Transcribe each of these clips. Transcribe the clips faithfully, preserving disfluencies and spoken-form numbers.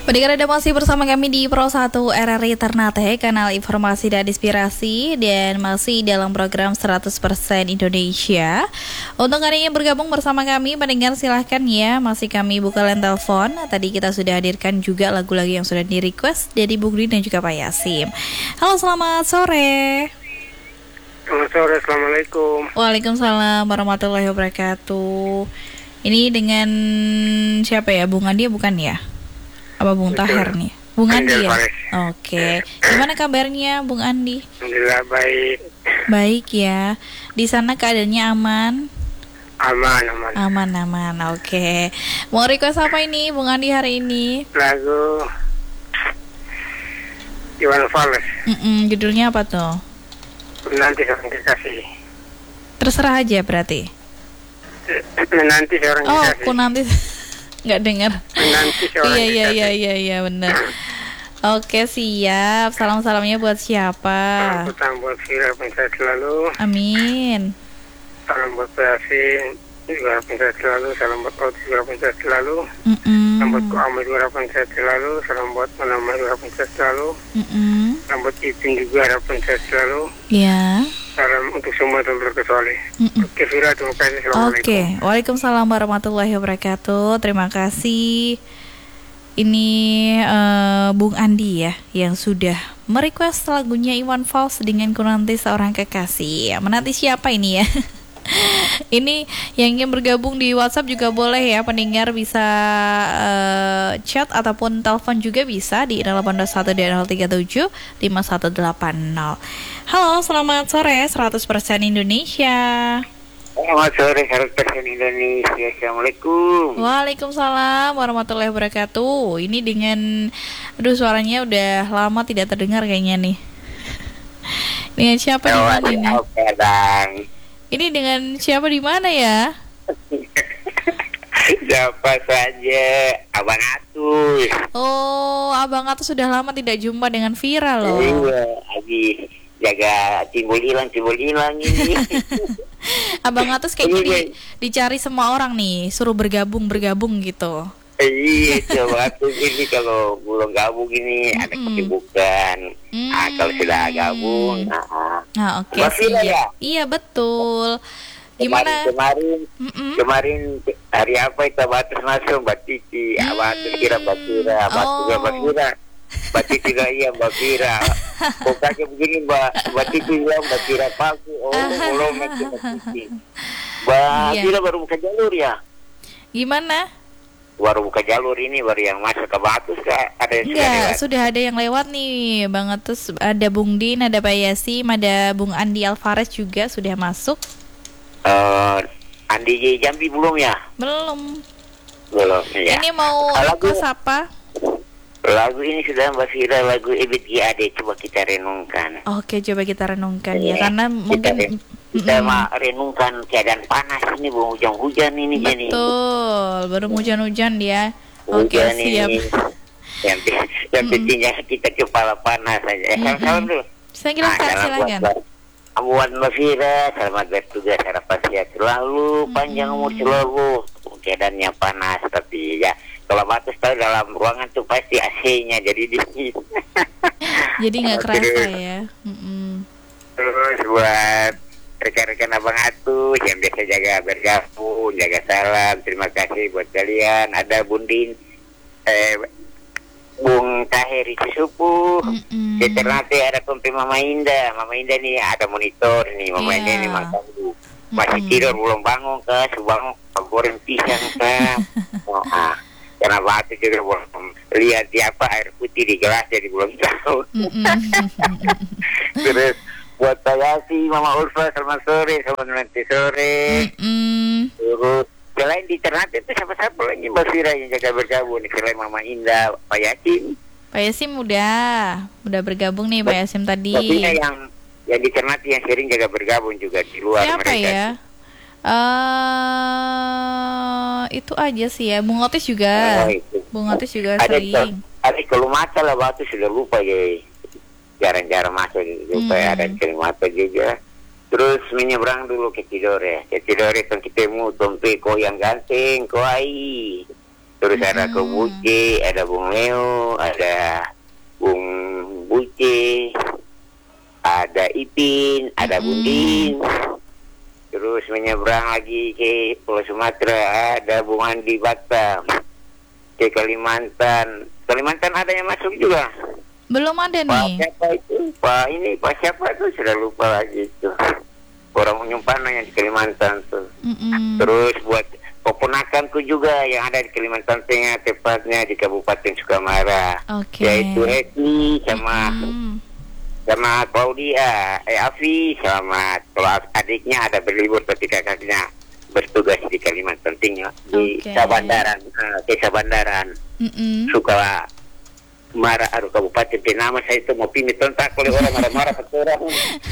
Pendengar Anda masih bersama kami di Pro satu R R I Ternate, kanal informasi dan inspirasi, dan masih dalam program seratus persen Indonesia. Untuk hari ini bergabung bersama kami, pendengar silahkan ya, masih kami buka line telepon. Tadi kita sudah hadirkan juga lagu-lagu yang sudah di-request dari Bung Dwi dan juga Pak Yasim. Halo, selamat sore. Selamat sore, Assalamualaikum. Waalaikumsalam warahmatullahi wabarakatuh. Ini dengan siapa ya, Bung Andi bukan ya? Apa Bung Tahir nih? Bung Andi ya? Oke. Gimana kabarnya Bung Andi? Alhamdulillah baik. Baik ya. Di sana keadaannya aman? Aman, aman. Aman, aman. Oke. Mau request apa ini Bung Andi hari ini? Lagu Iwan Fals. Mm-mm, judulnya apa tuh? Menanti seorang kekasih. Terserah aja berarti. Menanti seorang Oh, kekasih. aku nanti nggak dengar. Menanti seorang Iya, iya, kekasih. iya, iya, iya, benar. Oke, siap. Salam-salamnya buat siapa? Salam petang buat Vira Pensehat selalu. Amin. Salam buat Yasin juga Pensehat selalu. Salam buat Ot juga Pensehat selalu. Mm-mm. Salam buat Ko Ahmad juga Pensehat selalu. Salam buat Manama juga Pensehat selalu. Mm-mm. Salam buat Ipin juga Pensehat selalu. Ya. Salam untuk semua teman kecuali. Mm-mm. Oke Vira, terima kasih. Assalamualaikum. Oke, waalaikumsalam warahmatullahi wabarakatuh. Terima kasih. Ini eh, Bung Andi ya, yang sudah merequest lagunya Iwan Fals dengan Ku Nanti Seorang Kekasih. Menanti siapa ini ya? Ini yang ingin bergabung di WhatsApp juga boleh ya, pendengar bisa uh, chat ataupun telepon juga bisa di nol delapan dua satu dua nol tiga tujuh lima satu delapan nol. Halo, selamat sore seratus persen Indonesia. Selamat sore, seratus persen Indonesia. Assalamualaikum. Waalaikumsalam warahmatullahi wabarakatuh. Ini dengan, aduh suaranya udah lama tidak terdengar kayaknya nih. Dengan siapa di mana ini? Oke, Bang. Ini dengan siapa di mana ya? Siapa saja, Abang Atus. Oh, Abang Atus sudah lama tidak jumpa dengan Vira loh. Iya, lagi jaga timbul hilang, timbul hilang ini. Abang Atus kayaknya di, dicari semua orang nih, suruh bergabung-bergabung gitu. Iya, coba Atus ini kalau belum gabung ini ada Mm-mm. kesibukan. Mm. Ah, kalau sudah gabung, nah, Nah, oke Mbak sih. Vira ya? Iya, betul. Gimana? Kemarin, Mm-mm. kemarin hari apa itu Mbak Atus masuk, Mbak Titi, Hmm. Mbak Atus kira Mbak Vira, Mbak Oh. juga Mbak Vira, Mbak Titi juga iya Mbak Vira. Pokoknya begini Mbak, Mbak Titi bilang Mbak Vira paku, oh belum nanti Mbak Titi. Mbak Iya. Vira baru buka jalur ya? Gimana? Baru buka jalur ini, baru yang masuk ke Batus Kak, ada yang sudah Iya, lewat. sudah ada yang lewat nih, Bang Atus. Ada Bung Din, ada Pak Yasim, ada Bung Andi Alvarez juga sudah masuk. Eh, Andi J Jambi belum ya? Belum. Belum ya. Ini mau Lagu- request apa? Lagu ini sudah Mbak Vira, lagu Ebit G A D, coba kita renungkan. Oke, coba kita renungkan ya, Iya, karena kita, mungkin ren- kita Mm-mm. mah renungkan keadaan panas ini, belum hujan-hujan ini jadi. Betul, baru hujan-hujan dia. Oke, Hujan siap. ini. Yang, yang Mm-mm. pentingnya kita kepala panas saja. Eh, Mm-mm. salam dulu. Silakan, Kak, salam buat silakan. Mbak- buat Mbak Vira, selamat bertugas, harapan sehat selalu, panjang umur selalu. Keadaannya panas, tapi ya kalau Batus tahu dalam ruangan tuh pasti A C-nya jadi dingin. Jadi nggak kerasa Terus- ya. Mm-mm. Terus buat rekan-rekan Abang Atus yang biasa jaga bergabung, jaga salam, terima kasih buat kalian. Ada Bundin, eh, Bung Tahir Susupu, Mm-mm. di Ternate ada kompi Mama Indah. Mama Indah nih ada monitor nih, Mama Iya. Indah ini makan dulu. Masih Mm-mm. tidur belum bangun ke, subang goreng pisang ke. Oh, ah. Karena Batu juga belum lihat di apa air putih di gelas jadi belum tahu. Mm-mm. Terus buat saya sih Mama Ulfa, selamat sore, selamat nanti sore. Mm-mm. Terus selain di Ternate itu siapa-siapa lagi Mbak Vira yang jaga bergabung nih, selain Mama Indah, Pak Yasin. Pak Yasim udah, udah bergabung nih Pak Yasim tadi. Tapi yang yang di Ternate yang sering jaga bergabung juga di luar Siapa mereka. ya? Eh, itu aja sih ya. Bung Otis juga. Oh, itu. Bung Otis juga Ada sering. ada kalau mata lah Batu sudah lupa ya. Jarang-jarang masuk lupa Hmm. ada sering mata juga. Terus menyeberang dulu ke Tidore. Ke Tidore kan ketemu Tompe ko yang ganteng, ko ai. Terus ada Mm-mm. Ko Buce, ada Bung Leo, ada Bung Buce, ada Ipin, ada Mm-mm. Bundin. Terus menyeberang lagi ke Pulau Sumatera, ada Bung Andi Batam. Ke Kalimantan, Kalimantan ada yang masuk juga. Belum ada Pak nih. siapa itu? Pak ini, Pak siapa tuh? Sudah lupa lagi itu. Orang Unyumpana yang di Kalimantan tuh. Mm-mm. Terus buat keponakanku juga yang ada di Kalimantan Tengah, tepatnya di Kabupaten Sukamara. Oke. Yaitu Eti sama Mm-mm. sama Claudia, eh Afi, selamat. Kalau adiknya ada berlibur tapi kakaknya bertugas di Kalimantan Tengah di Oke. Sabandaran, uh, ke Sabandaran. Mm-mm. Suka marah aduh kabupaten nama saya itu mau pindah tontak oleh orang marah-marah ke orang.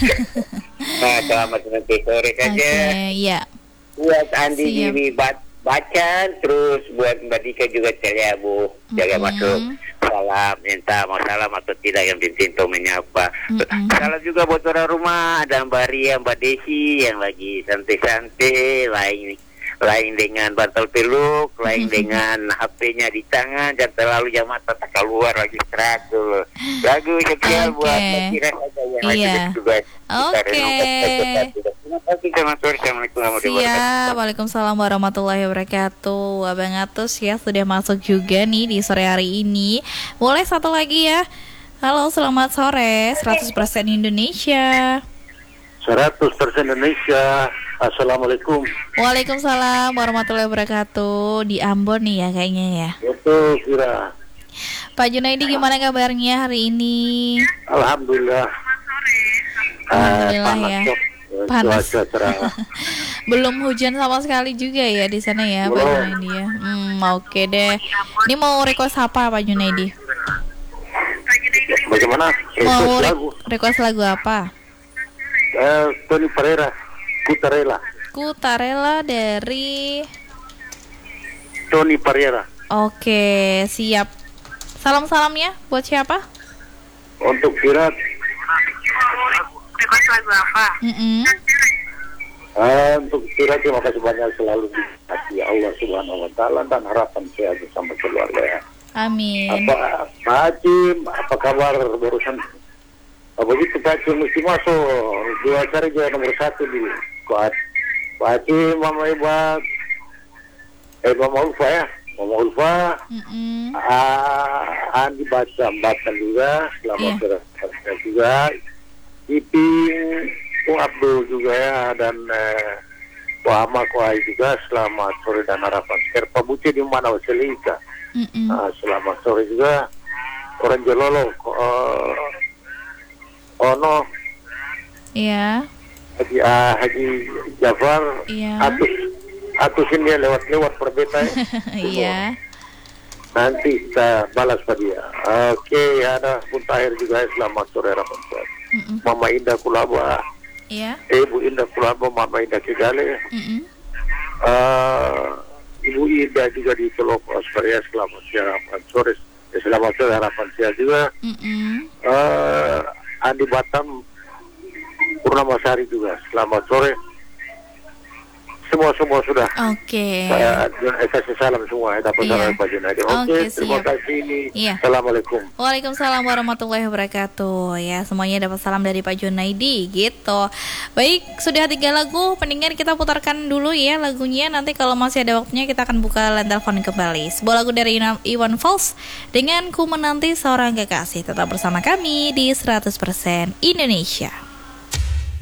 Nah, selamat nanti sore Oke, saja. ya. Buat Andi Siap. di Bacan, terus buat Mbak Dika juga ceria Bu, jaga Mm-mm. masuk. Salam, minta mau salam atau tidak yang penting tuh menyapa. Mm-mm. Salam juga buat orang rumah, ada Mbak Ria, Mbak Desi yang lagi santai-santai, lain lain dengan bantal peluk, lain Mm-mm. dengan H P-nya di tangan, dan terlalu jam mata tak keluar lagi serat dulu. Lagu spesial Oke. buat Mbak Kira saja yang lagi Iya. bertugas. Oke. Terima kasih, selamat sore. Assalamualaikum warahmatullahi wabarakatuh. Siap, Waalaikumsalam warahmatullahi wabarakatuh. Abang Atus ya sudah masuk juga nih di sore hari ini. Boleh satu lagi ya. Halo, selamat sore. seratus persen Indonesia. seratus persen Indonesia. Assalamualaikum. Waalaikumsalam warahmatullahi wabarakatuh. Di Ambon nih ya kayaknya ya. Betul kira. Pak Junaidi gimana kabarnya hari ini? Alhamdulillah. Alhamdulillah Eh, panas, ya. Dok. Eh, Panas. Cuaca cerah. Belum hujan sama sekali juga ya di sana ya Pak Belum. Junaidi ya. Hmm, oke deh. Ini mau request apa Pak Junaidi? Bagaimana? Mau Request re- lagu. request lagu apa? Eh, Tony Pereira. Kutarela. Ku Tarela dari. Tony Pereira. Oke, siap. Salam-salamnya buat siapa? Untuk Firat. Request lagu apa? Mm-mm. Eh, untuk Firat terima kasih banyak selalu di Allah Subhanahu Wa Taala dan harapan saya bersama keluarga. Amin. Apa Pak Hacim, apa kabar barusan? Oh, begitu Pak Hacim mesti masuk dua cari juga nomor satu di Kuat. Pak Hacim, Mama Ibat, eh Mama Ulfa ya, Mama Ulfa, Mm-mm. ah, Andi Baca Bacan juga, selamat Iya. sore juga, Iping, Bung Abdul juga ya, dan eh, Wahama Kuai juga, selamat sore dan harapan. Sekarang Pak Buce di mana Waselika? Mm-mm. Ah, selamat sore juga orang Jololo, uh, Ono, Iya, Haji, ah, Haji Jafar, iya. Atus, Atusin dia lewat-lewat perbeta ya. Iya. Nanti kita balas pada dia. Oke, ada pun terakhir juga selamat sore harapan sehat. Mm-mm. Mama Indah Kulaba, Iya. Ibu Indah Kulaba, Mama Indah Kigale, Mm-mm. uh, Ibu Ida juga di Teluk Australia, selamat siang harapan sore. Ya, selamat sore harapan sehat juga. Mm-mm. Eh, Andi Batam, Purnamasari juga, selamat sore. Semua-semua sudah. Oke. Saya eh, kasih salam semua ya, dapat Iya. salam Pak Junaidi. Oke, Oke, terima siap. kasih ini. Iya. Assalamualaikum. Waalaikumsalam warahmatullahi wabarakatuh. Ya, semuanya dapat salam dari Pak Junaidi gitu. Baik, sudah tiga lagu. Mendingan kita putarkan dulu ya lagunya. Nanti kalau masih ada waktunya kita akan buka line telepon kembali. Sebuah lagu dari Ina- Iwan Fals dengan Ku Menanti Seorang Kekasih. Tetap bersama kami di seratus persen Indonesia.